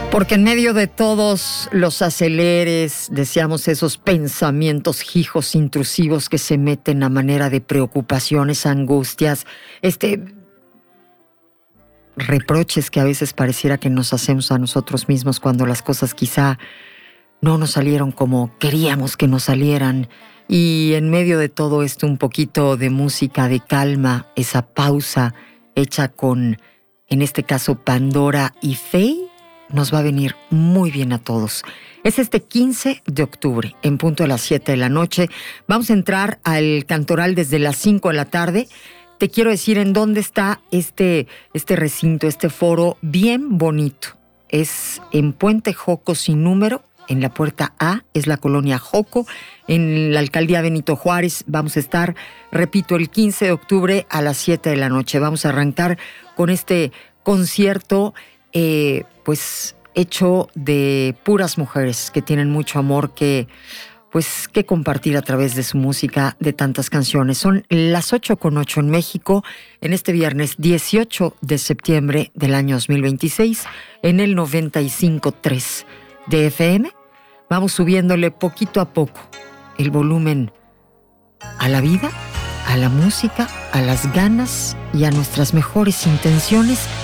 Porque en medio de todos los aceleres, deseamos esos pensamientos hijos intrusivos que se meten a manera de preocupaciones, angustias, reproches que a veces pareciera que nos hacemos a nosotros mismos cuando las cosas quizá no nos salieron como queríamos que nos salieran. Y en medio de todo esto, un poquito de música de calma, esa pausa hecha con, en este caso, Pandora y Faye, nos va a venir muy bien a todos. Es este 15 de octubre, en punto de las 7 de la noche. Vamos a entrar al Cantoral desde las 5 de la tarde. Te quiero decir en dónde está este recinto, este foro bien bonito. Es en Puente Joco sin número, en la puerta A, es la colonia Joco, en la alcaldía Benito Juárez. Vamos a estar, repito, el 15 de octubre a las 7 de la noche. Vamos a arrancar con este concierto pues hecho de puras mujeres que tienen mucho amor que compartir a través de su música, de tantas canciones. Son las 8:08 en México, en este viernes 18 de septiembre del año 2026, en el 95.3 de FM. Vamos subiéndole poquito a poco el volumen a la vida, a la música, a las ganas y a nuestras mejores intenciones